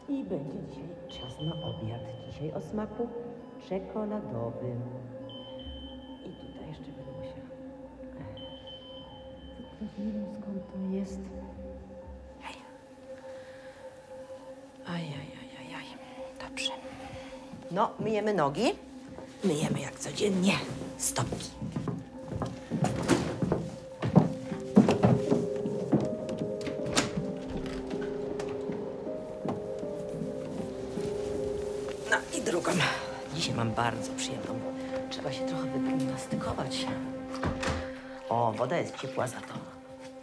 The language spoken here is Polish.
I będzie dzisiaj czas na obiad. Dzisiaj o smaku czekoladowym. I tutaj jeszcze będę musiała... Tylko nie wiem, skąd to jest. Ajajajajaj. Dobrze. No, myjemy nogi. Myjemy jak codziennie stopki. No i drugą. Dzisiaj mam bardzo przyjemną. Trzeba się trochę wygimnastykować. O, woda jest ciepła za to.